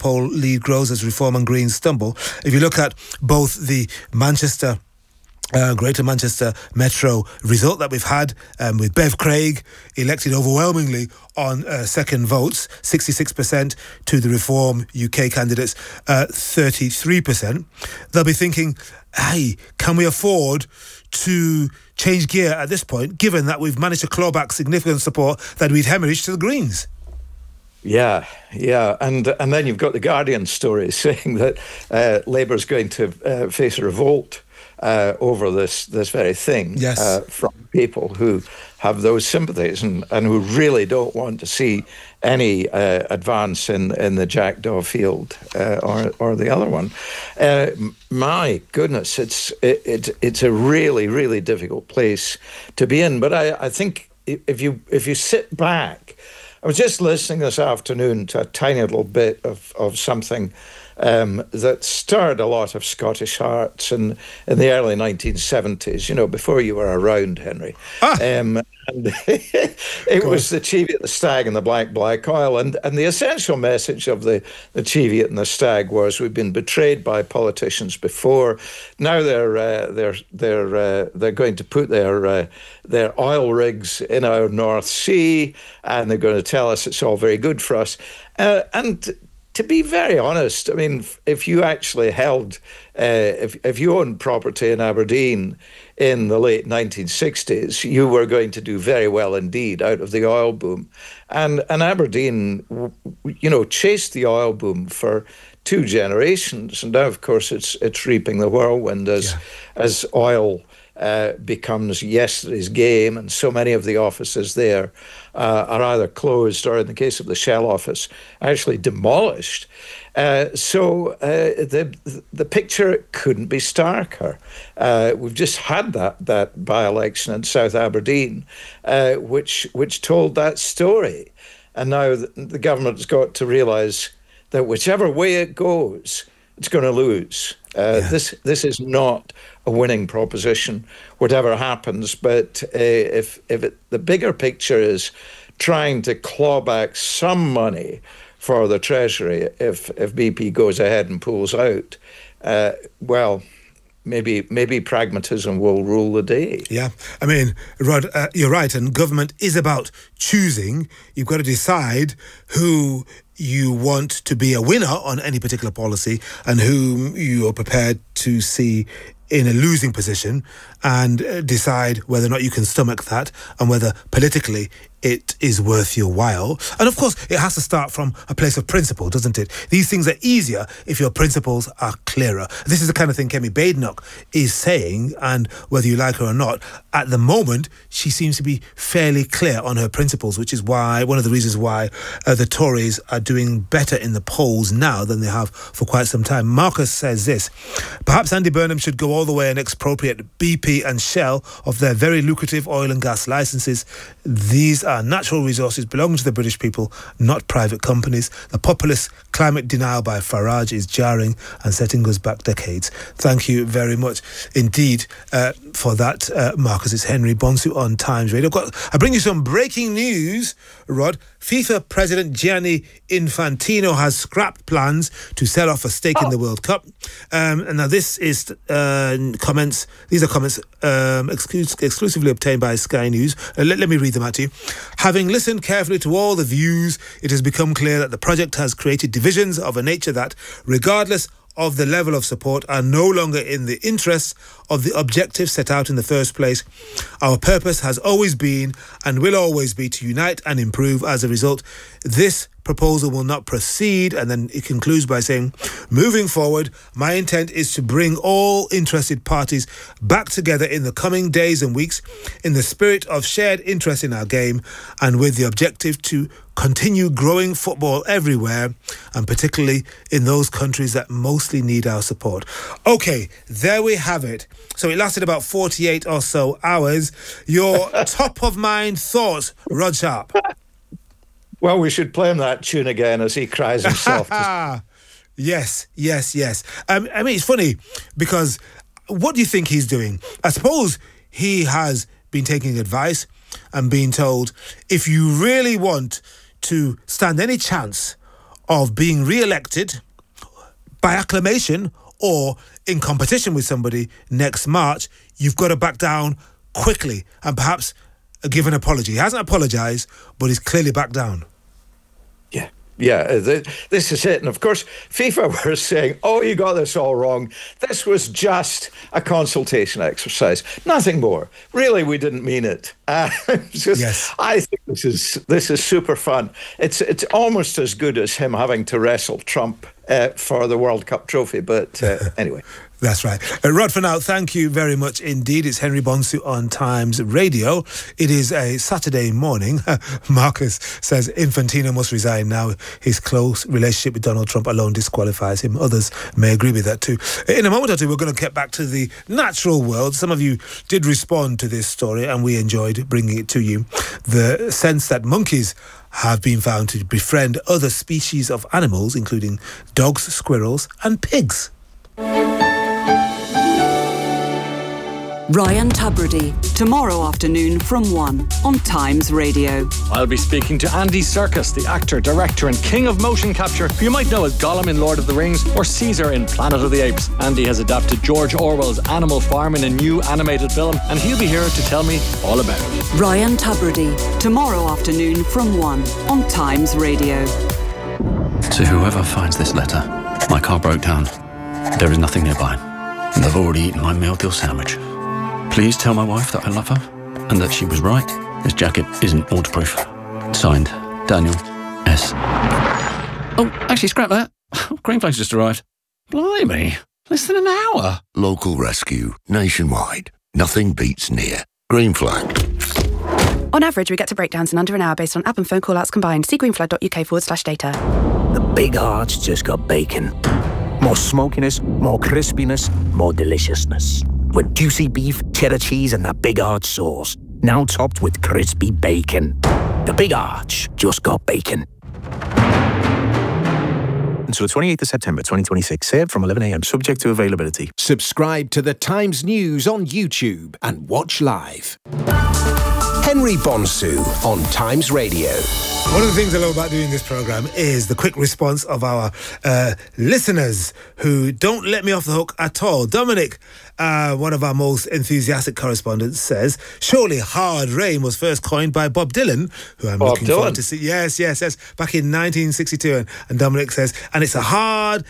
poll lead grows as Reform and Greens stumble. If you look at both the Greater Manchester Metro result that we've had with Bev Craig elected overwhelmingly on second votes, 66% to the Reform UK candidates, 33%. They'll be thinking, hey, can we afford to change gear at this point, given that we've managed to claw back significant support that we'd hemorrhaged to the Greens? Yeah. And then you've got the Guardian story saying that Labour's going to face a revolt over this very thing. Yes. From people who have those sympathies and who really don't want to see any advance in the Jackdaw field or the other one. My goodness, it's a really, really difficult place to be in. But I think if you sit back, I was just listening this afternoon to a tiny little bit of something that stirred a lot of Scottish hearts in the early 1970s, before you were around, Henry. And it was the Cheviot, the Stag and the Black Oil. And the essential message of the Cheviot and the Stag was, we've been betrayed by politicians before. Now they're going to put their oil rigs in our North Sea, and they're going to tell us it's all very good for us. And to be very honest, I mean, if you actually held, if you owned property in Aberdeen in the late 1960s, you were going to do very well indeed out of the oil boom. And Aberdeen, chased the oil boom for 2 generations. And now, of course, it's reaping the whirlwind as oil becomes yesterday's game, and so many of the offices there are either closed or, in the case of the Shell office, actually demolished. So the picture couldn't be starker. We've just had that by-election in South Aberdeen, which told that story, and now the government's got to realise that whichever way it goes, it's going to lose. This is not a winning proposition, whatever happens. But the bigger picture is trying to claw back some money for the Treasury if BP goes ahead and pulls out, maybe pragmatism will rule the day. Yeah, I mean, Rod, you're right, and government is about choosing. You've got to decide who you want to be a winner on any particular policy and whom you are prepared to see in a losing position, and decide whether or not you can stomach that and whether politically it is worth your while. And of course, it has to start from a place of principle, doesn't it? These things are easier if your principles are clearer. This is the kind of thing Kemi Badenoch is saying, and whether you like her or not, at the moment, she seems to be fairly clear on her principles, which is why one of the reasons why the Tories are doing better in the polls now than they have for quite some time. Marcus says this: perhaps Andy Burnham should go all the way and expropriate BP and Shell of their very lucrative oil and gas licences. These are natural resources belonging to the British people, not private companies. The populist climate denial by Farage is jarring and setting us back decades. Thank you very much indeed for that, Marcus. It's Henry Bonsu on Times Radio. I bring you some breaking news, Rod. FIFA President Gianni Infantino has scrapped plans to sell off a stake in the World Cup. And now this is comments. These are comments exclusively obtained by Sky News. Let me read them out to you. Having listened carefully to all the views, it has become clear that the project has created divisions of a nature that, regardless of the level of support, are no longer in the interests of the objectives set out in the first place. Our purpose has always been and will always be to unite and improve. As a result, this proposal will not proceed. And then it concludes by saying, moving forward, my intent is to bring all interested parties back together in the coming days and weeks in the spirit of shared interest in our game, and with the objective to continue growing football everywhere, and particularly in those countries that mostly need our support. Okay, there we have it. So it lasted about 48 or so hours. Your top of mind thoughts, Rod Sharp? Well, we should play him that tune again as he cries himself. Yes. I mean, it's funny because what do you think he's doing? I suppose he has been taking advice and being told, if you really want to stand any chance of being re-elected by acclamation or in competition with somebody next March, you've got to back down quickly and perhaps give an apology. He hasn't apologised, but he's clearly backed down. Yeah, this is it. And of course, FIFA were saying, oh, you got this all wrong. This was just a consultation exercise. Nothing more. Really, we didn't mean it. Yes. I think this is super fun. It's almost as good as him having to wrestle Trump for the World Cup trophy. But anyway. That's right. Rod, for now, thank you very much indeed. It's Henry Bonsu on Times Radio. It is a Saturday morning. Marcus says Infantino must resign now. His close relationship with Donald Trump alone disqualifies him. Others may agree with that too. In a moment or two, we're going to get back to the natural world. Some of you did respond to this story and we enjoyed bringing it to you. The sense that monkeys have been found to befriend other species of animals, including dogs, squirrels and pigs. Ryan Tubridy, tomorrow afternoon from 1 on Times Radio. I'll be speaking to Andy Serkis, the actor, director and king of motion capture, who you might know as Gollum in Lord of the Rings or Caesar in Planet of the Apes. Andy has adapted George Orwell's Animal Farm in a new animated film, and he'll be here to tell me all about it. Ryan Tubridy, tomorrow afternoon from 1 on Times Radio. To whoever finds this letter, my car broke down. There is nothing nearby, and I've already eaten my meal deal sandwich. Please tell my wife that I love her and that she was right. This jacket isn't waterproof. Signed, Daniel S. Oh, actually, scrap that. Greenflags just arrived. Blimey, less than an hour. Local rescue, nationwide. Nothing beats near. Green Flag. On average, we get to breakdowns in under an hour based on app and phone call-outs combined. See greenflag.uk/data. The Big Arch just got bacon. More smokiness, more crispiness, more deliciousness. With juicy beef, cheddar cheese and the Big Arch sauce. Now topped with crispy bacon. The Big Arch just got bacon. Until the 28th of September 2026, served from 11 a.m, subject to availability. Subscribe to the Times News on YouTube and watch live. Henry Bonsu on Times Radio. One of the things I love about doing this programme is the quick response of our listeners who don't let me off the hook at all. Dominic, one of our most enthusiastic correspondents, says, surely hard rain was first coined by Bob Dylan, who I'm looking forward to see. Yes, back in 1962. And Dominic says, and it's a hard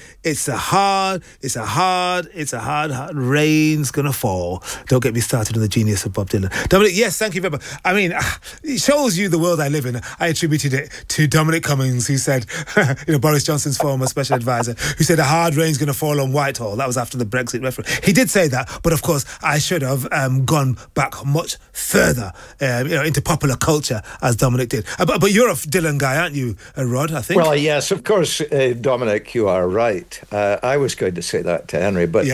rain's going to fall. Don't get me started on the genius of Bob Dylan. Dominic, yes, thank you very much. I mean, it shows you the world I live in. I attributed it to Dominic Cummings, who said, Boris Johnson's former special advisor, who said a hard rain's going to fall on Whitehall. That was after the Brexit referendum. He did say that, but of course, I should have gone back much further, into popular culture, as Dominic did. But you're a Dylan guy, aren't you, Rod, I think? Well, yes, of course, Dominic, you are right. I was going to say that to Henry, but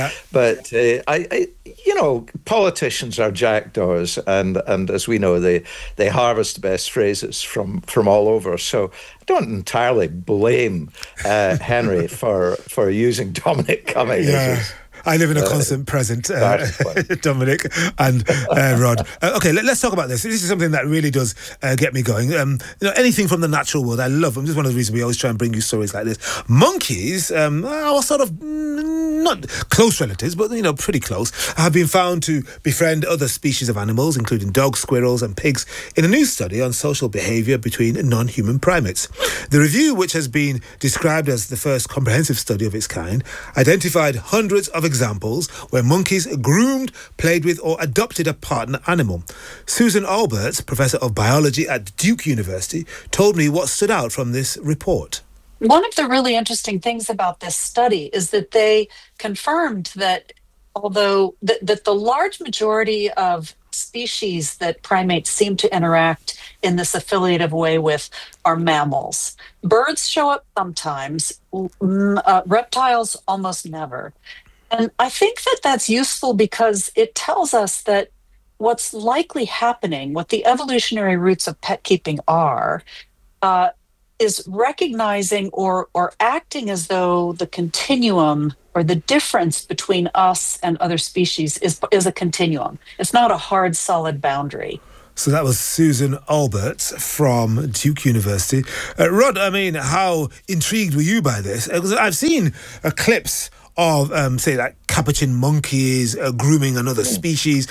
politicians are jackdaws, and as we know, they harvest best phrases from all over. So I don't entirely blame Henry for using Dominic Cummings. Yeah. I live in a constant present, Dominic and Rod. Okay, let's talk about this. This is something that really does get me going. Anything from the natural world, I love them. This is one of the reasons we always try and bring you stories like this. Monkeys are sort of not close relatives, but pretty close, have been found to befriend other species of animals, including dogs, squirrels, and pigs, in a new study on social behaviour between non-human primates. The review, which has been described as the first comprehensive study of its kind, identified hundreds of examples where monkeys groomed, played with or adopted a partner animal. Susan Alberts, Professor of Biology at Duke University, told me what stood out from this report. One of the really interesting things about this study is that they confirmed that although that the large majority of species that primates seem to interact in this affiliative way with are mammals. Birds show up sometimes, reptiles almost never. And I think that that's useful because it tells us that what's likely happening, what the evolutionary roots of pet keeping are, is recognizing or acting as though the continuum or the difference between us and other species is a continuum. It's not a hard, solid boundary. So that was Susan Alberts from Duke University. Rod, I mean, how intrigued were you by this? Because I've seen clips of, say, like capuchin monkeys grooming another species,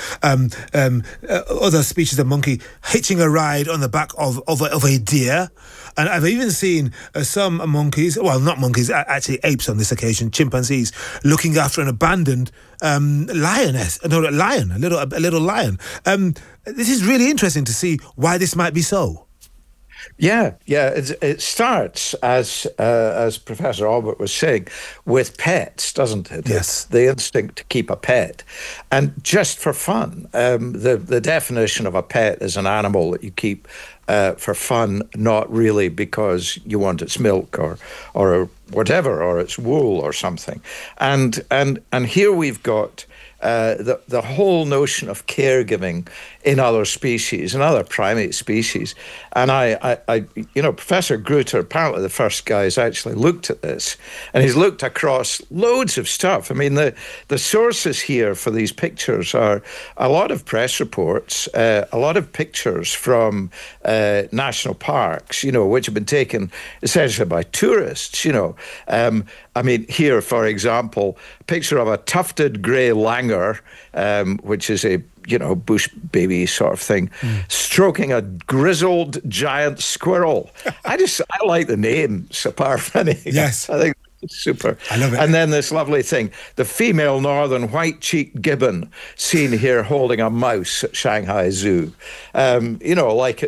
other species of monkey hitching a ride on the back of a deer. And I've even seen some monkeys, well, not monkeys, actually apes on this occasion, chimpanzees, looking after an abandoned a little lion. This is really interesting to see why this might be so. Yeah. It starts, as Professor Albert was saying, with pets, doesn't it? Yes. It's the instinct to keep a pet. And just for fun, the definition of a pet is an animal that you keep for fun, not really because you want its milk or whatever, or its wool or something. And here we've got the whole notion of caregiving in other species, in other primate species. And I Professor Gruter, apparently the first guy, has actually looked at this, and he's looked across loads of stuff. I mean, the sources here for these pictures are a lot of press reports, a lot of pictures from national parks, which have been taken essentially by tourists, I mean, here, for example, a picture of a tufted grey langur, which is a bush baby sort of thing, stroking a grizzled giant squirrel. I like the name, Saparfani. Yes. I think it's super. I love it. And then this lovely thing, the female northern white-cheeked gibbon, seen here holding a mouse at Shanghai Zoo. Like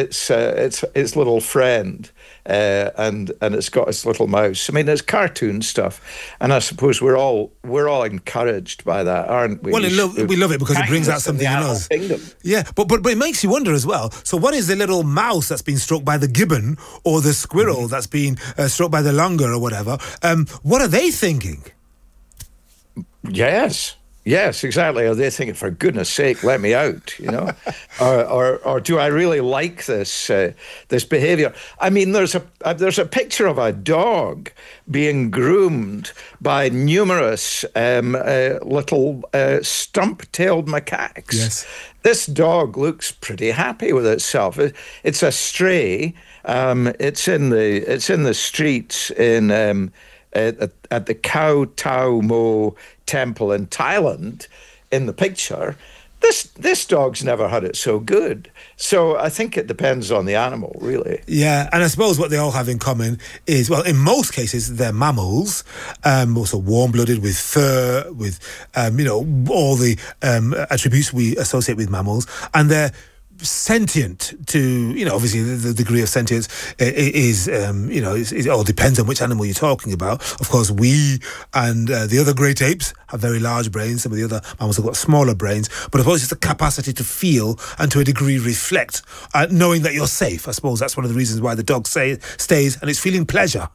its little friend. And it's got its little mouse. I mean, it's cartoon stuff, and I suppose we're all encouraged by that, aren't we? Well, we love it because it brings out something in us. Kingdom. Yeah, but it makes you wonder as well. So, what is the little mouse that's been stroked by the gibbon, or the squirrel that's been stroked by the langur, or whatever? What are they thinking? Yes, exactly. Are they thinking, for goodness sake, let me out, or do I really like this behaviour? I mean, there's a picture of a dog being groomed by numerous little stump-tailed macaques. Yes. This dog looks pretty happy with itself. It's a stray. It's in the streets in. At the Khao Tao Mo temple in Thailand, in the picture, this dog's never had it so good. So I think it depends on the animal, really. Yeah, and I suppose what they all have in common is, well, in most cases, they're mammals, also warm-blooded, with fur, with, all the attributes we associate with mammals, and they're sentient to, obviously the degree of sentience is, it all depends on which animal you're talking about. Of course, we and the other great apes have very large brains. Some of the other mammals have got smaller brains. But of course, it's the capacity to feel and to a degree reflect, knowing that you're safe. I suppose that's one of the reasons why the dog stays, and it's feeling pleasure.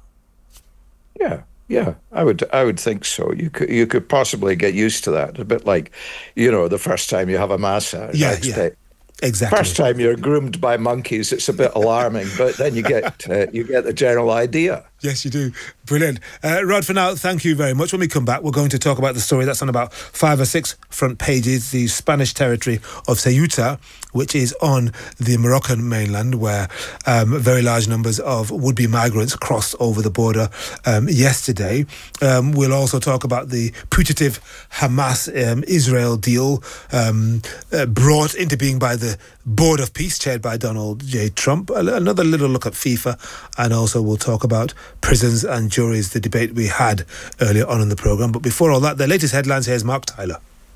Yeah, I would think so. You could possibly get used to that. A bit like, the first time you have a massage. Yeah. Exactly. First time you're groomed by monkeys, it's a bit alarming, but then you get the general idea. Yes, you do. Brilliant. Rod, for now, thank you very much. When we come back, we're going to talk about the story that's on about 5 or 6 front pages, the Spanish territory of Ceuta, which is on the Moroccan mainland, where very large numbers of would-be migrants crossed over the border yesterday. We'll also talk about the putative Hamas-Israel deal brought into being by the Board of Peace, chaired by Donald J. Trump. Another little look at FIFA, and also we'll talk about prisons and juries, the debate we had earlier on in the programme. But before all that, the latest headlines. Here's Mark Tyler.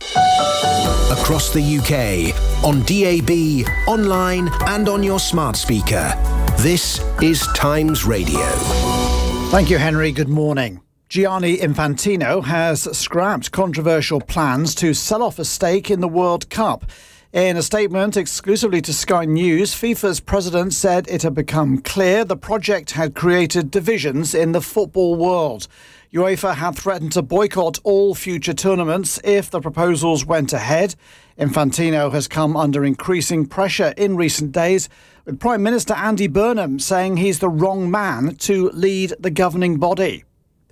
Across the UK, on DAB, online and on your smart speaker. This is Times Radio. Thank you, Henry. Good morning. Gianni Infantino has scrapped controversial plans to sell off a stake in the World Cup. In a statement exclusively to Sky News, FIFA's president said it had become clear the project had created divisions in the football world. UEFA had threatened to boycott all future tournaments if the proposals went ahead. Infantino has come under increasing pressure in recent days, with Prime Minister Andy Burnham saying he's the wrong man to lead the governing body.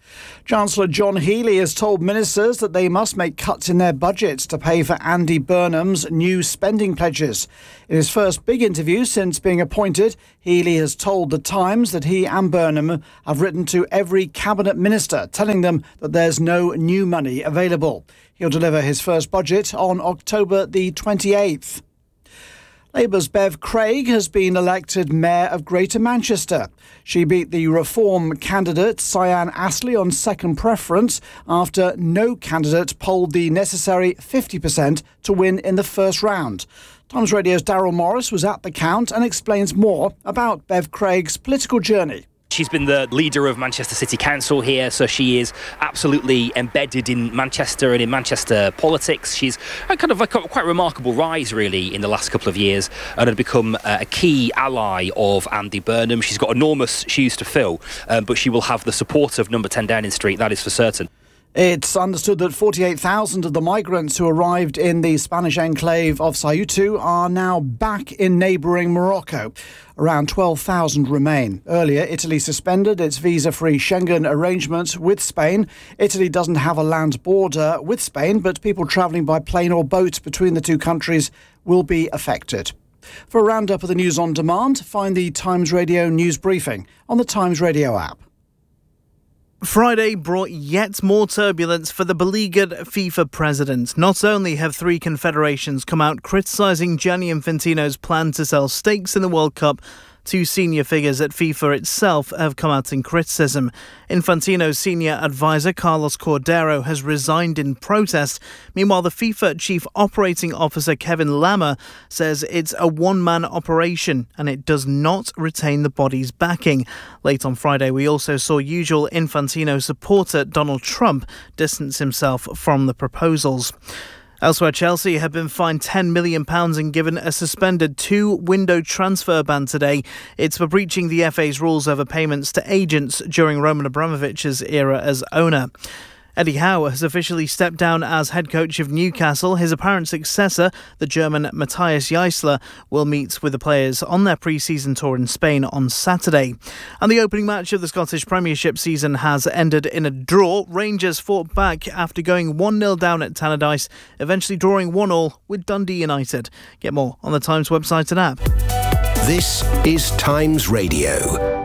Chancellor John Healey has told ministers that they must make cuts in their budgets to pay for Andy Burnham's new spending pledges. In his first big interview since being appointed, Healey has told The Times that he and Burnham have written to every cabinet minister telling them that there's no new money available. He'll deliver his first budget on October the 28th. Labour's Bev Craig has been elected Mayor of Greater Manchester. She beat the Reform candidate Cyan Astley on second preference after no candidate polled the necessary 50% to win in the first round. Times Radio's Daryl Morris was at the count and explains more about Bev Craig's political journey. She's been the leader of Manchester City Council here, so she is absolutely embedded in Manchester and in Manchester politics. She's had kind of a quite remarkable rise, really, in the last couple of years and had become a key ally of Andy Burnham. She's got enormous shoes to fill, but she will have the support of number 10 Downing Street, that is for certain. It's understood that 48,000 of the migrants who arrived in the Spanish enclave of Ceuta are now back in neighbouring Morocco. Around 12,000 remain. Earlier, Italy suspended its visa-free Schengen arrangement with Spain. Italy doesn't have a land border with Spain, but people travelling by plane or boat between the two countries will be affected. For a roundup of the news on demand, find the Times Radio news briefing on the Times Radio app. Friday brought yet more turbulence for the beleaguered FIFA president. Not only have three confederations come out criticising Gianni Infantino's plan to sell stakes in the World Cup, two senior figures at FIFA itself have come out in criticism. Infantino's senior advisor, Carlos Cordero, has resigned in protest. Meanwhile, the FIFA chief operating officer, Kevin Lammer, says it's a one-man operation and it does not retain the body's backing. Late on Friday, we also saw usual Infantino supporter Donald Trump distance himself from the proposals. Elsewhere, Chelsea have been fined £10 million and given a suspended two-window transfer ban today. It's for breaching the FA's rules over payments to agents during Roman Abramovich's era as owner. Eddie Howe has officially stepped down as head coach of Newcastle. His apparent successor, the German Matthias Jaissler, will meet with the players on their pre-season tour in Spain on Saturday. And the opening match of the Scottish Premiership season has ended in a draw. Rangers fought back after going 1-0 down at Tannadice, eventually drawing 1-1 with Dundee United. Get more on the Times website and app. This is Times Radio.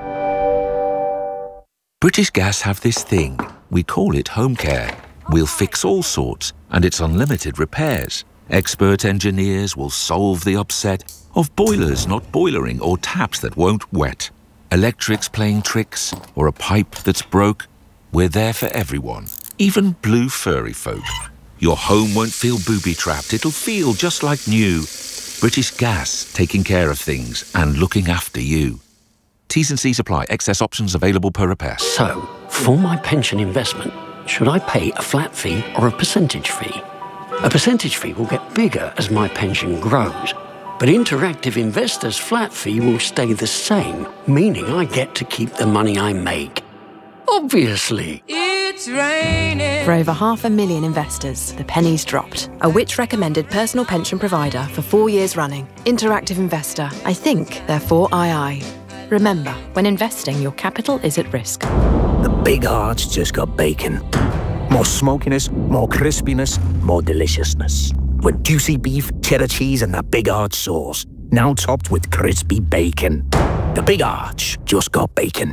British Gas have this thing. We call it home care. We'll fix all sorts, and it's unlimited repairs. Expert engineers will solve the upset of boilers not boilering or taps that won't wet. Electrics playing tricks or a pipe that's broke. We're there for everyone, even blue furry folk. Your home won't feel booby-trapped. It'll feel just like new. British Gas, taking care of things and looking after you. T's and C's apply. Excess options available per repair. So, for my pension investment, should I pay a flat fee or a percentage fee? A percentage fee will get bigger as my pension grows, but Interactive Investor's flat fee will stay the same, meaning I get to keep the money I make. Obviously. It's raining. For over 500,000 investors, the penny's dropped. A Which recommended personal pension provider for 4 years running. Interactive Investor. I think, therefore I. Remember, when investing, your capital is at risk. The Big Arch just got bacon. More smokiness, more crispiness, more deliciousness. With juicy beef, cheddar cheese and that Big Arch sauce. Now topped with crispy bacon. The Big Arch just got bacon.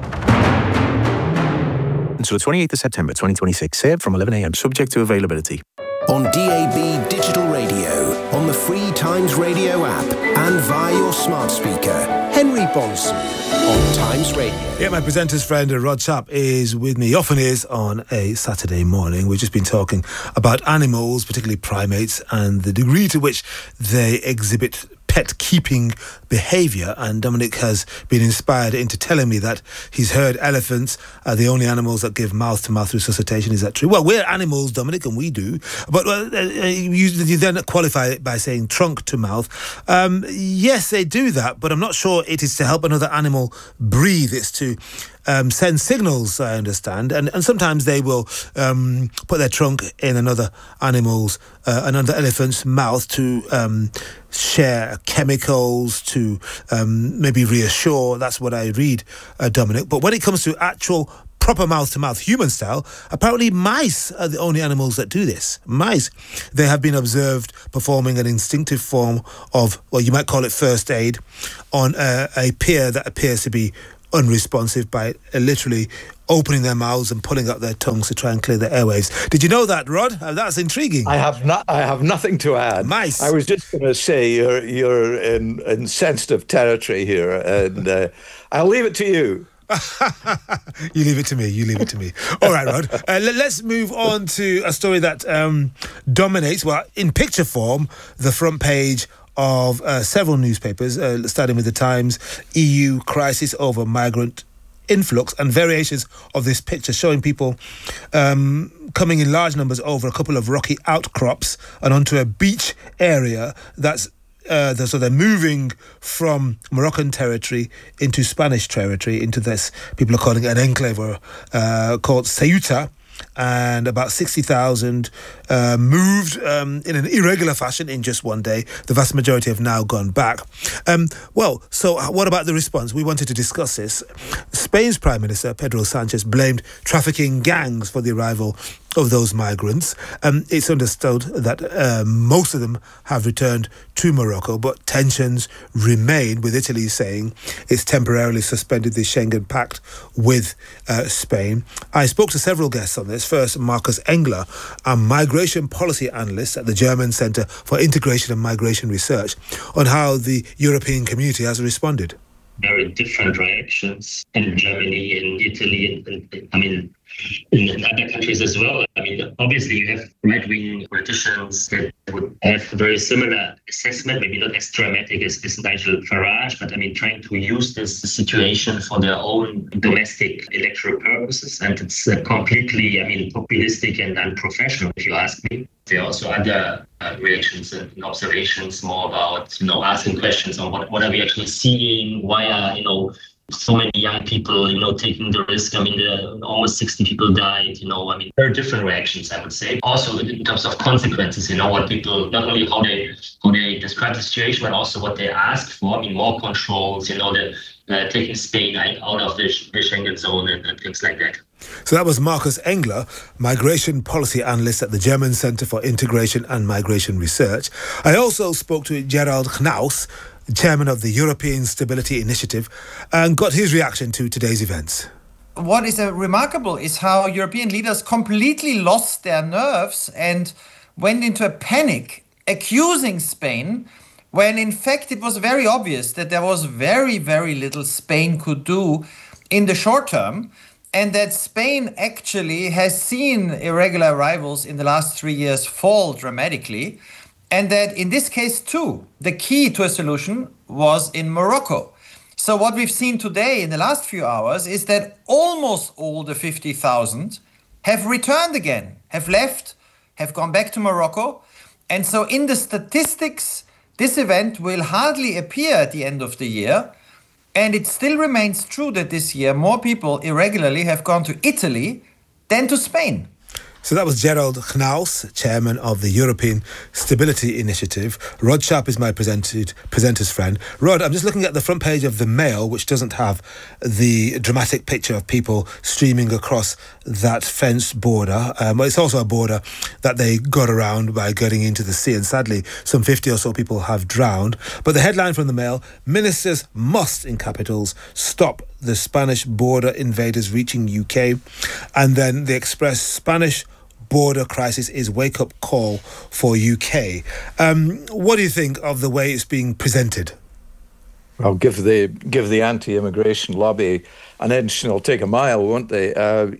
Until the 28th of September 2026, served from 11 a.m, subject to availability. On DAB Digital Radio, on the free Times Radio app, and via your smart speaker. Henry Bonson on Times Radio. Yeah, my presenter's friend Rod Sharp is with me, often is, on a Saturday morning. We've just been talking about animals, particularly primates, and the degree to which they exhibit pet-keeping behaviour, and Dominic has been inspired into telling me that he's heard elephants are the only animals that give mouth-to-mouth resuscitation. Is that true? Well, we're animals, Dominic, and we do, but you then qualify it by saying trunk-to-mouth. Yes, they do that, but I'm not sure it is to help another animal breathe. It's to send signals, I understand, and sometimes they will put their trunk in another elephant's mouth to share chemicals, to maybe reassure. That's what I read, Dominic. But when it comes to actual proper mouth-to-mouth human style, apparently mice are the only animals that do this. Mice. They have been observed performing an instinctive form of, well, you might call it first aid, on a peer that appears to be unresponsive by literally opening their mouths and pulling up their tongues to try and clear their airwaves. Did you know that, Rod? That's intriguing. I have nothing to add. Mice. I was just going to say you're in sensitive territory here, and I'll leave it to you. You leave it to me. All right, Rod. Let's move on to a story that dominates, well, in picture form, the front page of several newspapers, starting with The Times. EU crisis over migrant influx, and variations of this picture showing people coming in large numbers over a couple of rocky outcrops and onto a beach area that's so they're moving from Moroccan territory into Spanish territory, into this, people are calling it an enclave, called Ceuta. And about 60,000 moved in an irregular fashion in just one day. The vast majority have now gone back. So what about the response? We wanted to discuss this. Spain's Prime Minister, Pedro Sanchez, blamed trafficking gangs for the arrival of those migrants. It's understood that most of them have returned to Morocco, but tensions remain, with Italy saying it's temporarily suspended the Schengen Pact with Spain. I spoke to several guests on this. First, Markus Engler, a migration policy analyst at the German Centre for Integration and Migration Research, on how the European community has responded. Very different reactions in Germany, in Italy, and in other countries as well. Obviously you have right-wing politicians that would have a very similar assessment, maybe not as dramatic as Nigel Farage, but trying to use this situation for their own domestic electoral purposes. And it's completely, populistic and unprofessional, if you ask me. There are also other reactions and observations more about, asking questions on what are we actually seeing? Why are, so many young people, taking the risk? Almost 60 people died, very different reactions, I would say. Also, in terms of consequences, what people, not only how they describe the situation, but also what they ask for. More controls, taking Spain out of the Schengen zone and things like that. So that was Markus Engler, migration policy analyst at the German Centre for Integration and Migration Research. I also spoke to Gerald Knaus, chairman of the European Stability Initiative, and got his reaction to today's events. What is remarkable is how European leaders completely lost their nerves and went into a panic, accusing Spain, when in fact it was very obvious that there was very, very little Spain could do in the short term, and that Spain actually has seen irregular arrivals in the last 3 years fall dramatically. And that in this case, too, the key to a solution was in Morocco. So what we've seen today in the last few hours is that almost all the 50,000 have returned again, have left, have gone back to Morocco. And so in the statistics, this event will hardly appear at the end of the year. And it still remains true that this year more people irregularly have gone to Italy than to Spain. So that was Gerald Knaus, chairman of the European Stability Initiative. Rod Sharp is my presenter's friend. Rod, I'm just looking at the front page of the Mail, which doesn't have the dramatic picture of people streaming across that fenced border. But it's also a border that they got around by getting into the sea, and sadly some 50 or so people have drowned. But the headline from the Mail: ministers must, in capitals, stop the Spanish border invaders reaching UK. And then the Express: Spanish border crisis is wake-up call for UK. What do you think of the way it's being presented? Well, give the anti-immigration lobby an inch and they'll take a mile, won't they?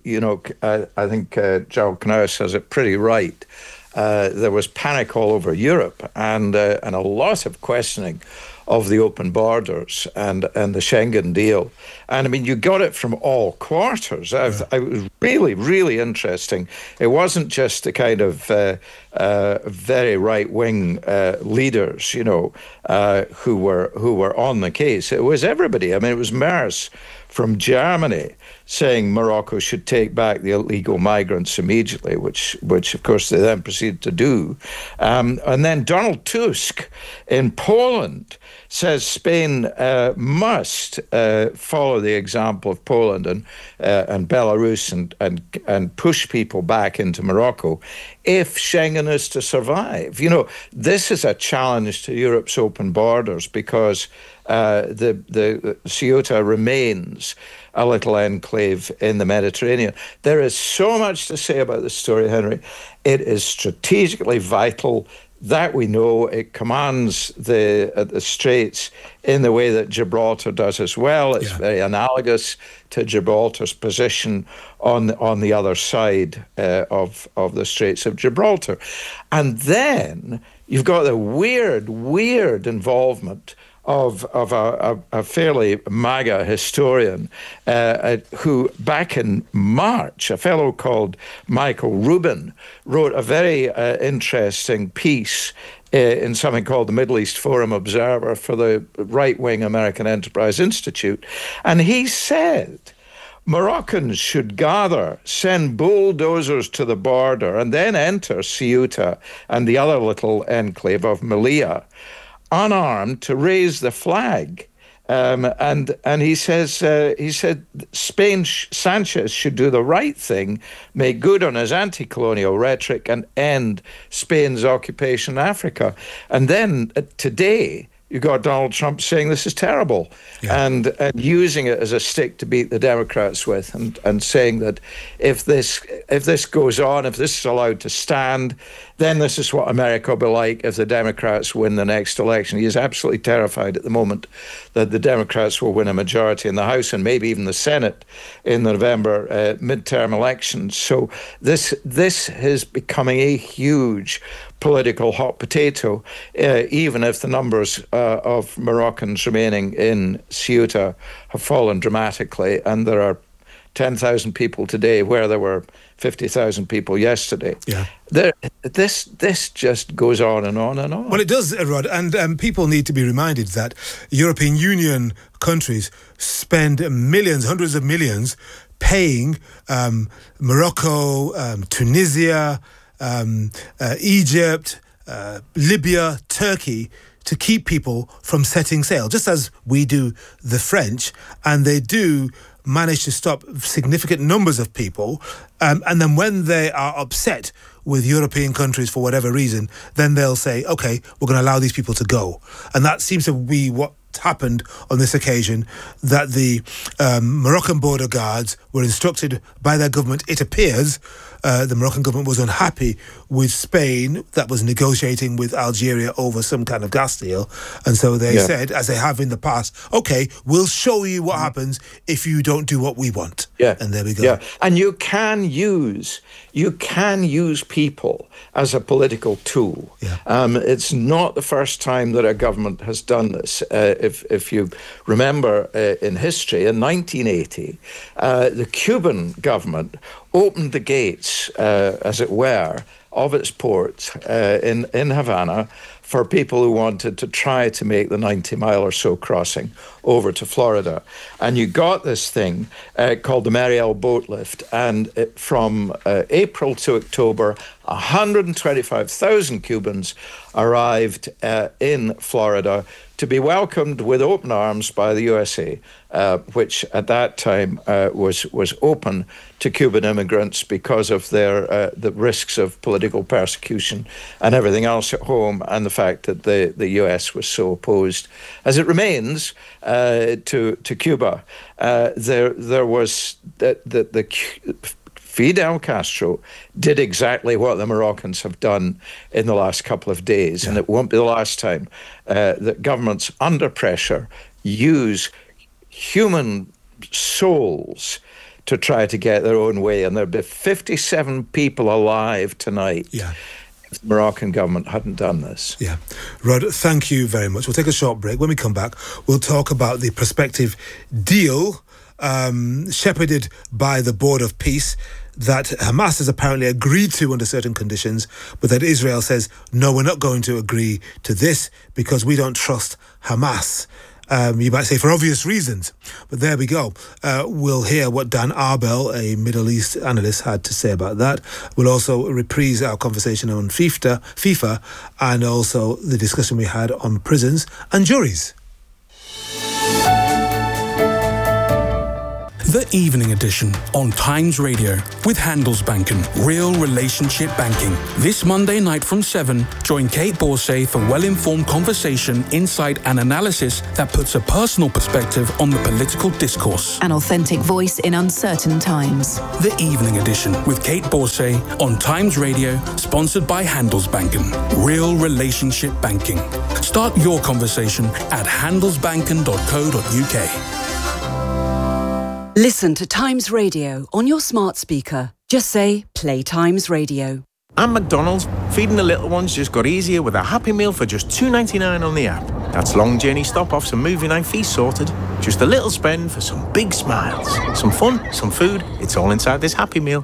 I think Gerald Knaus has it pretty right. There was panic all over Europe and a lot of questioning of the open borders and the Schengen deal. And you got it from all quarters. It was really, really interesting. It wasn't just the kind of very right-wing leaders, who were on the case. It was everybody. It was Merz from Germany saying Morocco should take back the illegal migrants immediately, which of course they then proceeded to do. And then Donald Tusk in Poland says Spain must follow the example of Poland and Belarus and push people back into Morocco if Schengen is to survive. You know, this is a challenge to Europe's open borders because the Ceuta remains a little enclave in the Mediterranean. There is so much to say about this story, Henry. It is strategically vital. That we know. It commands the Straits in the way that Gibraltar does as well. It's very analogous to Gibraltar's position on the other side of the Straits of Gibraltar. And then you've got the weird involvement of a fairly MAGA historian who back in March, a fellow called Michael Rubin, wrote a very interesting piece in something called the Middle East Forum Observer for the right-wing American Enterprise Institute. And he said Moroccans should gather, send bulldozers to the border, and then enter Ceuta and the other little enclave of Melilla, unarmed, to raise the flag. And he said Spain, Sanchez should do the right thing, make good on his anti-colonial rhetoric, and end Spain's occupation in Africa. And then today, you got Donald Trump saying this is terrible, and using it as a stick to beat the Democrats with, and saying that if this goes on, if this is allowed to stand, then this is what America will be like if the Democrats win the next election. He is absolutely terrified at the moment that the Democrats will win a majority in the House and maybe even the Senate in the November midterm elections. So this is becoming a huge political hot potato, even if the numbers of Moroccans remaining in Ceuta have fallen dramatically, and there are 10,000 people today where there were 50,000 people yesterday. Yeah, this just goes on and on and on. Well, it does, Rod, and people need to be reminded that European Union countries spend millions, hundreds of millions, paying Morocco, Tunisia, Egypt, Libya, Turkey, to keep people from setting sail, just as we do the French, and they do manage to stop significant numbers of people, and then when they are upset with European countries for whatever reason, then they'll say, okay, we're going to allow these people to go. And that seems to be what happened on this occasion, that the Moroccan border guards were instructed by their government, it appears, the Moroccan government was unhappy with Spain that was negotiating with Algeria over some kind of gas deal. And so they said, as they have in the past, okay, we'll show you what happens if you don't do what we want. Yeah. And there we go. Yeah. And you can use people as a political tool. Yeah. It's not the first time that a government has done this. If you remember in history, in 1980, the Cuban government opened the gates, as it were, of its port in Havana for people who wanted to try to make the 90-mile or so crossing over to Florida. And you got this thing called the Mariel boat lift, and from April to October, 125,000 Cubans arrived in Florida to be welcomed with open arms by the USA, which at that time was open to Cuban immigrants because of their the risks of political persecution and everything else at home, and the fact that the US was so opposed, as it remains, to Cuba. There was the Fidel Castro did exactly what the Moroccans have done in the last couple of days, and it won't be the last time that governments under pressure use human souls to try to get their own way. And there'd be 57 people alive tonight if the Moroccan government hadn't done this. Yeah. Rod, thank you very much. We'll take a short break. When we come back, we'll talk about the prospective deal shepherded by the Board of Peace that Hamas has apparently agreed to under certain conditions, but that Israel says, no, we're not going to agree to this because we don't trust Hamas. You might say for obvious reasons, but there we go. We'll hear what Dan Arbel, a Middle East analyst, had to say about that. We'll also reprise our conversation on FIFA and also the discussion we had on prisons and juries. The Evening Edition on Times Radio with Handelsbanken, real relationship banking. This Monday night from 7, join Kate Borsay for well-informed conversation, insight and analysis that puts a personal perspective on the political discourse. An authentic voice in uncertain times. The Evening Edition with Kate Borsay on Times Radio, sponsored by Handelsbanken, real relationship banking. Start your conversation at handelsbanken.co.uk. Listen to Times Radio on your smart speaker. Just say, play Times Radio. And McDonald's, feeding the little ones just got easier with a Happy Meal for just $2.99 on the app. That's long journey stop-offs and movie night feast sorted. Just a little spend for some big smiles. Some fun, some food, it's all inside this Happy Meal.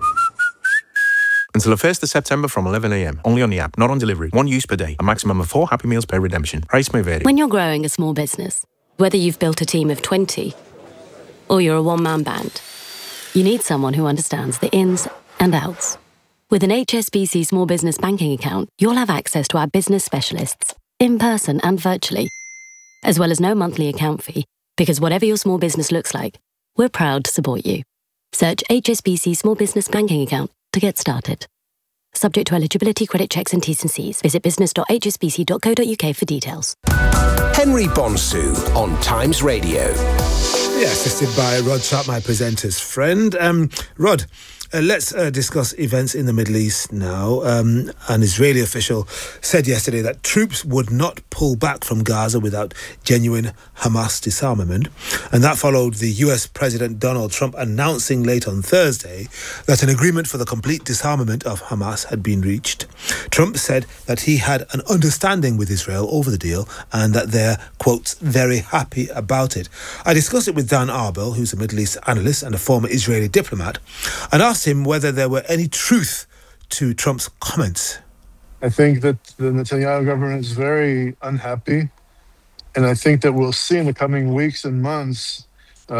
Until the 1st of September from 11 a.m. Only on the app, not on delivery. 1 use per day. A maximum of 4 Happy Meals per redemption. Price may vary. When you're growing a small business, whether you've built a team of 20 or you're a one-man band, you need someone who understands the ins and outs. With an HSBC Small Business Banking account, you'll have access to our business specialists, in person and virtually, as well as no monthly account fee, because whatever your small business looks like, we're proud to support you. Search HSBC Small Business Banking account to get started. Subject to eligibility, credit checks and T's and C's. Visit business.hsbc.co.uk for details. Henry Bonsu on Times Radio. Yeah, assisted by Rod Sharp, my presenter's friend. Rod, let's discuss events in the Middle East now. An Israeli official said yesterday that troops would not pull back from Gaza without genuine Hamas disarmament. And that followed the US President Donald Trump announcing late on Thursday that an agreement for the complete disarmament of Hamas had been reached. Trump said that he had an understanding with Israel over the deal and that they're, quote, very happy about it. I discussed it with Dan Arbel, who's a Middle East analyst and a former Israeli diplomat, and asked him whether there were any truth to Trump's comments. I think that the Netanyahu government is very unhappy, and I think that we'll see in the coming weeks and months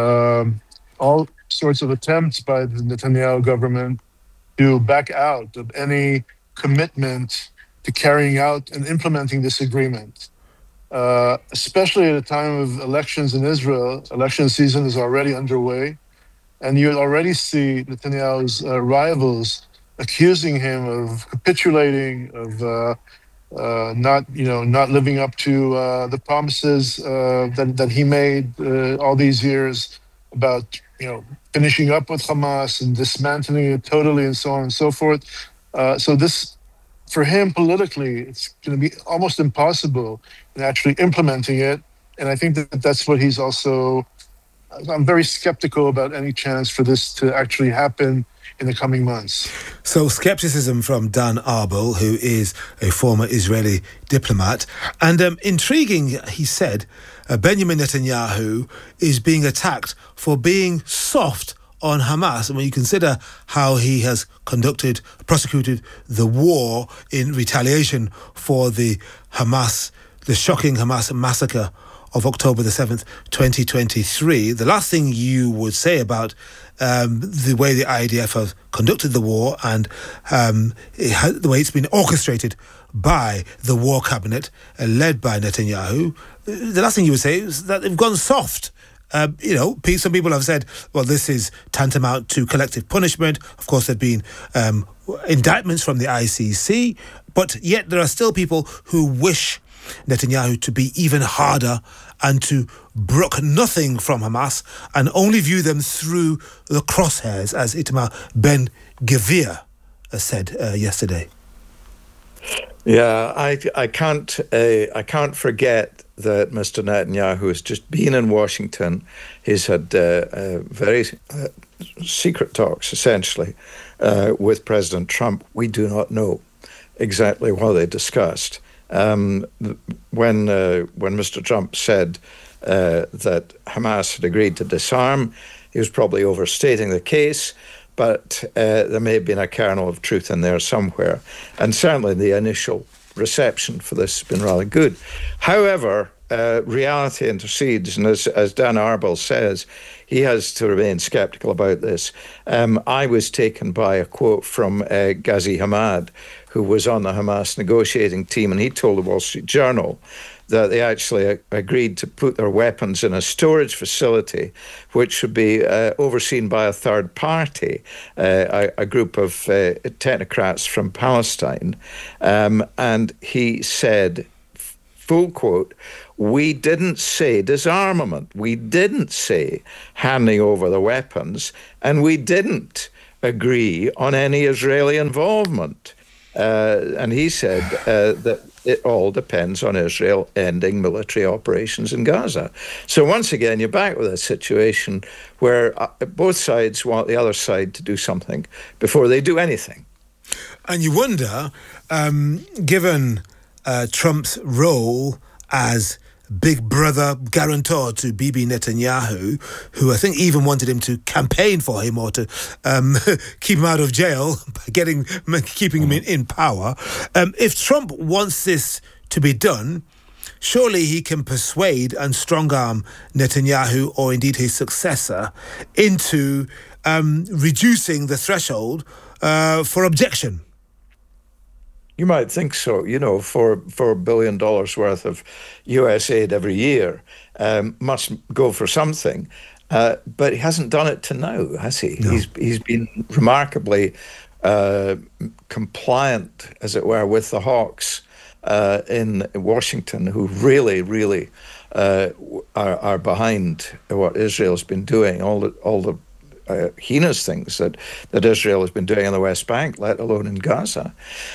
all sorts of attempts by the Netanyahu government to back out of any commitment to carrying out and implementing this agreement. Especially at a time of elections in Israel. Election season is already underway, and you already see Netanyahu's rivals accusing him of capitulating, of not living up to the promises that he made all these years about finishing up with Hamas and dismantling it totally, and so on and so forth. So this, for him politically, it's going to be almost impossible in actually implementing it. And I think that that's what he's also, I'm very skeptical about any chance for this to actually happen in the coming months. So skepticism from Dan Arbel, who is a former Israeli diplomat. And intriguing, he said, Benjamin Netanyahu is being attacked for being soft on Hamas. And when you consider how he has prosecuted the war in retaliation for the shocking Hamas massacre of October the 7th, 2023, the last thing you would say about the way the IDF have conducted the war and the way it's been orchestrated by the war cabinet led by Netanyahu, the last thing you would say is that they've gone soft. Some people have said, well, this is tantamount to collective punishment. Of course, there have been indictments from the ICC, but yet there are still people who wish Netanyahu to be even harder and to brook nothing from Hamas and only view them through the crosshairs, as Itamar Ben-Gvir said yesterday. Yeah, I can't forget that Mr. Netanyahu has just been in Washington. He's had very secret talks, essentially, with President Trump. We do not know exactly what they discussed. When Mr. Trump said that Hamas had agreed to disarm, he was probably overstating the case, but there may have been a kernel of truth in there somewhere. And certainly the initial reception for this has been rather good. However, reality intercedes, and as Dan Arbel says, he has to remain sceptical about this. I was taken by a quote from Ghazi Hamad, who was on the Hamas negotiating team, and he told the Wall Street Journal that they actually agreed to put their weapons in a storage facility, which should be overseen by a third party, a group of technocrats from Palestine. And he said, full quote, "We didn't say disarmament. We didn't say handing over the weapons, and we didn't agree on any Israeli involvement." And he said that it all depends on Israel ending military operations in Gaza. So once again, you're back with a situation where both sides want the other side to do something before they do anything. And you wonder, given Trump's role as big brother guarantor to Bibi Netanyahu, who I think even wanted him to campaign for him or to keep him out of jail by keeping him in power. If Trump wants this to be done, surely he can persuade and strong-arm Netanyahu, or indeed his successor, into reducing the threshold for objection. You might think so. You know, $4 billion worth of US aid every year must go for something. But he hasn't done it to now, has he? No. He's been remarkably compliant, as it were, with the hawks in Washington, who really are behind what Israel's been doing, all the heinous things that Israel has been doing in the West Bank, let alone in Gaza.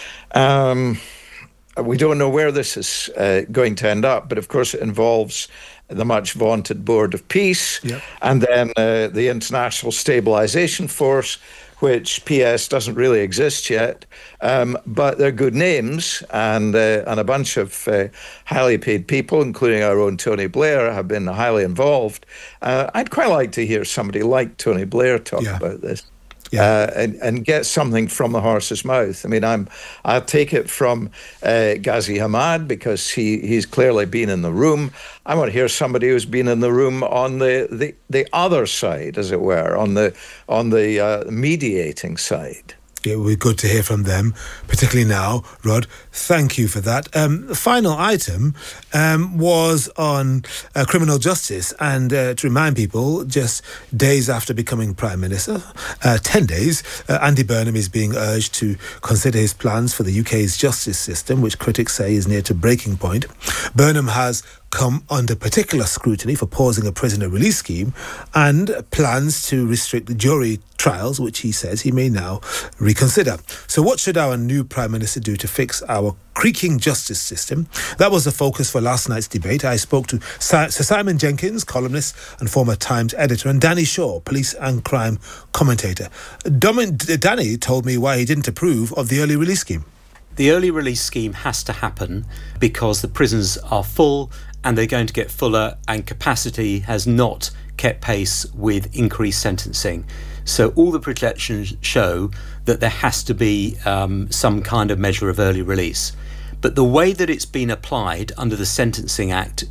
We don't know where this is going to end up, but of course it involves the much vaunted Board of Peace, and then the International Stabilization Force, which PS doesn't really exist yet, but they're good names, and a bunch of highly paid people, including our own Tony Blair, have been highly involved. I'd quite like to hear somebody like Tony Blair talk about this. And get something from the horse's mouth. I mean, I'll take it from Ghazi Hamad, because he's clearly been in the room. I want to hear somebody who's been in the room on the other side, as it were, on the mediating side. It would be good to hear from them, particularly now. Rod, thank you for that. The final item was on criminal justice. And to remind people, just days after becoming Prime Minister, 10 days, Andy Burnham is being urged to consider his plans for the UK's justice system, which critics say is near to breaking point. Burnham has come under particular scrutiny for pausing a prisoner release scheme and plans to restrict jury trials, which he says he may now reconsider. So what should our new Prime Minister do to fix our creaking justice system? That was the focus for last night's debate. I spoke to Sir Simon Jenkins, columnist and former Times editor, and Danny Shaw, police and crime commentator. Danny told me why he didn't approve of the early release scheme. The early release scheme has to happen because the prisons are full and they're going to get fuller, and capacity has not kept pace with increased sentencing. So all the projections show that there has to be some kind of measure of early release. But the way that it's been applied under the Sentencing Act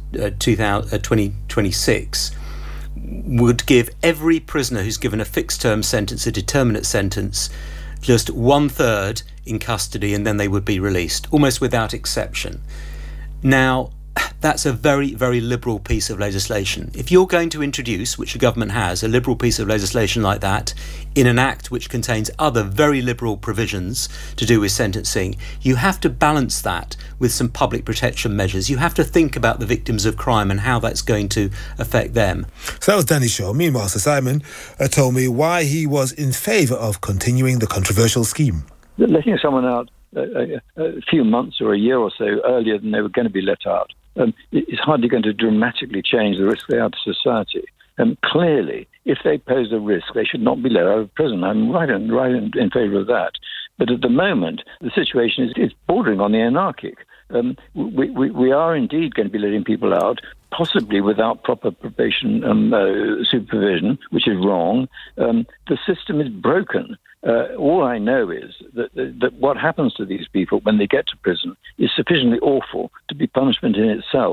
2026 would give every prisoner who's given a fixed term sentence, a determinate sentence, just 1/3 in custody, and then they would be released, almost without exception. Now, that's a very, very liberal piece of legislation. If you're going to introduce, which the government has, a liberal piece of legislation like that in an act which contains other very liberal provisions to do with sentencing, you have to balance that with some public protection measures. You have to think about the victims of crime and how that's going to affect them. So that was Danny Shaw. Meanwhile, Sir Simon told me why he was in favour of continuing the controversial scheme. Letting someone out a few months or a year or so earlier than they were going to be let out is hardly going to dramatically change the risk they are to society. Clearly, if they pose a risk, they should not be let out of prison. I'm right in favour of that. But at the moment, the situation is bordering on the anarchic. We are indeed going to be letting people out, possibly without proper probation supervision, which is wrong. The system is broken. All I know is that what happens to these people when they get to prison is sufficiently awful to be punishment in itself.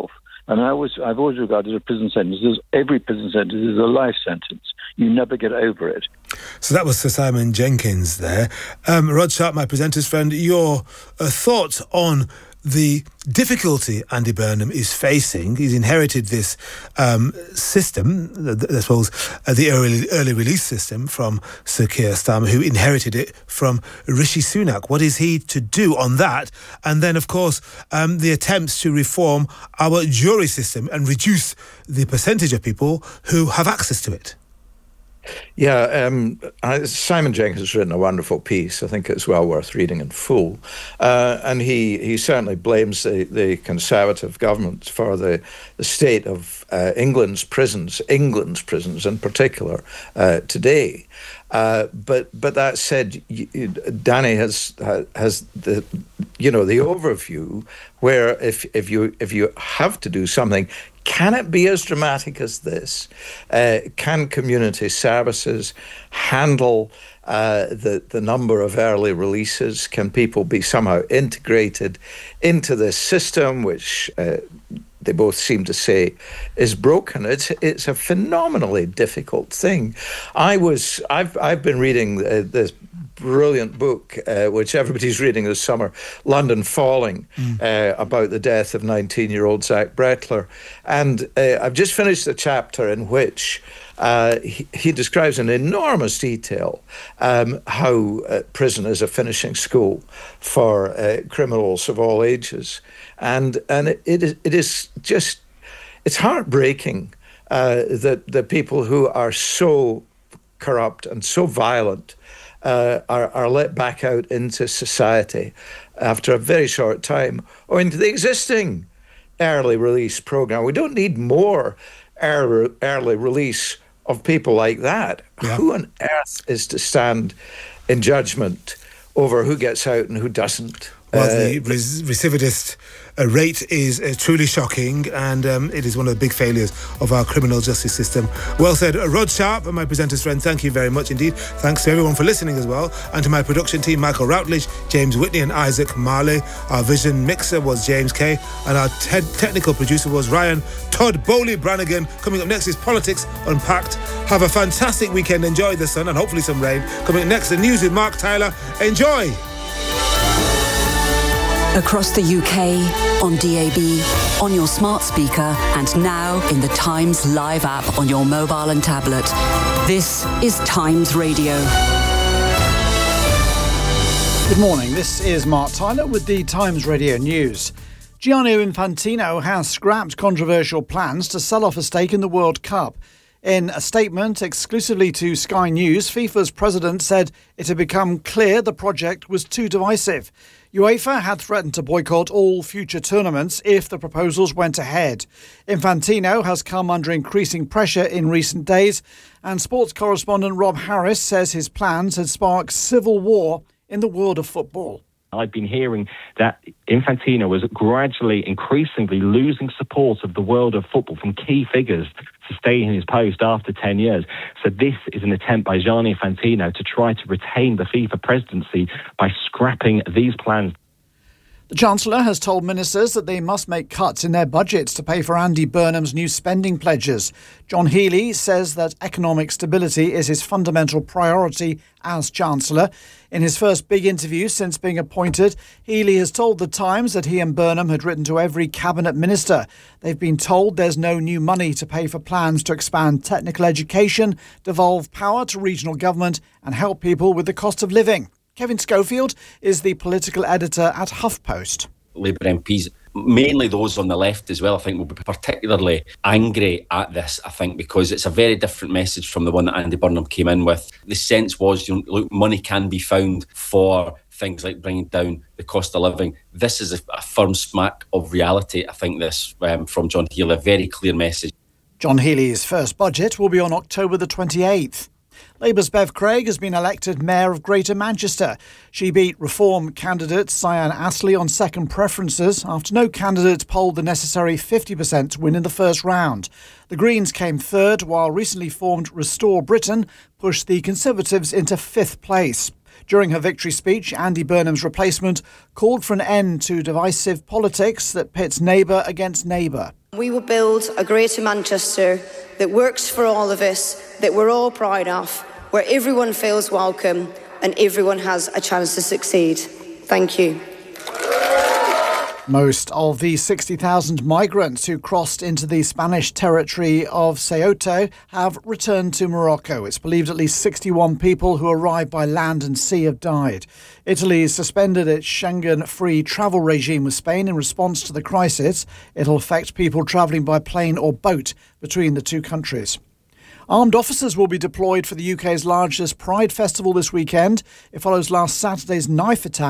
And I've always regarded a prison sentence as every prison sentence is a life sentence. You never get over it. So that was Sir Simon Jenkins there. Rod Sharp, my presenter's friend, your thoughts on the difficulty Andy Burnham is facing. He's inherited this system, I suppose, the early release system from Sir Keir Starmer, who inherited it from Rishi Sunak. What is he to do on that? And then, of course, the attempts to reform our jury system and reduce the percentage of people who have access to it. Yeah, Simon Jenkins has written a wonderful piece. I think it's well worth reading in full. And he certainly blames the Conservative government for the state of England's prisons in particular, today. But that said, Danny has the overview where if you have to do something, can it be as dramatic as this? Can community services handle the number of early releases? Can people be somehow integrated into this system, which they both seem to say is broken? It's a phenomenally difficult thing. I've been reading this brilliant book, which everybody's reading this summer, London Falling, about the death of 19-year-old Zach Brettler. And I've just finished a chapter in which he describes in enormous detail how prison is a finishing school for criminals of all ages. And it is just, it's heartbreaking that the people who are so corrupt and so violent are let back out into society after a very short time, or into the existing early release program. We don't need more early release of people like that. Yeah. Who on earth is to stand in judgment over who gets out and who doesn't? Well, the recidivist rate is truly shocking, and it is one of the big failures of our criminal justice system. Well said. Rod Sharp, my presenter's friend, thank you very much indeed. Thanks to everyone for listening as well, and to my production team, Michael Routledge, James Whitney and Isaac Marley. Our vision mixer was James Kay, and our technical producer was Ryan Todd Bowley-Brannigan. Coming up next is Politics Unpacked. Have a fantastic weekend. Enjoy the sun and hopefully some rain. Coming up next, the news with Mark Tyler. Enjoy! Across the UK, on DAB, on your smart speaker, and now in the Times Live app on your mobile and tablet. This is Times Radio. Good morning, this is Mark Tyler with the Times Radio News. Gianni Infantino has scrapped controversial plans to sell off a stake in the World Cup. In a statement exclusively to Sky News, FIFA's president said it had become clear the project was too divisive. UEFA had threatened to boycott all future tournaments if the proposals went ahead. Infantino has come under increasing pressure in recent days, and sports correspondent Rob Harris says his plans had sparked civil war in the world of football. I've been hearing that Infantino was gradually, increasingly losing support of the world of football from key figures to stay in his post after 10 years. So this is an attempt by Gianni Infantino to try to retain the FIFA presidency by scrapping these plans. The Chancellor has told ministers that they must make cuts in their budgets to pay for Andy Burnham's new spending pledges. John Healey says that economic stability is his fundamental priority as Chancellor. In his first big interview since being appointed, Healey has told The Times that he and Burnham had written to every cabinet minister. They've been told there's no new money to pay for plans to expand technical education, devolve power to regional government and help people with the cost of living. Kevin Schofield is the political editor at HuffPost. Labour MPs, mainly those on the left as well, I think will be particularly angry at this, I think, because it's a very different message from the one that Andy Burnham came in with. The sense was, look, money can be found for things like bringing down the cost of living. This is a firm smack of reality, I think, this from John Healey, a very clear message. John Healey's first budget will be on October the 28th. Labour's Bev Craig has been elected Mayor of Greater Manchester. She beat Reform candidate Cyan Astley on second preferences after no candidate polled the necessary 50% to win in the first round. The Greens came third, while recently formed Restore Britain pushed the Conservatives into fifth place. During her victory speech, Andy Burnham's replacement called for an end to divisive politics that pits neighbour against neighbour. We will build a greater Manchester that works for all of us, that we're all proud of, where everyone feels welcome and everyone has a chance to succeed. Thank you. Most of the 60,000 migrants who crossed into the Spanish territory of Ceuta have returned to Morocco. It's believed at least 61 people who arrived by land and sea have died. Italy has suspended its Schengen-free travel regime with Spain in response to the crisis. It'll affect people travelling by plane or boat between the two countries. Armed officers will be deployed for the UK's largest Pride Festival this weekend. It follows last Saturday's knife attack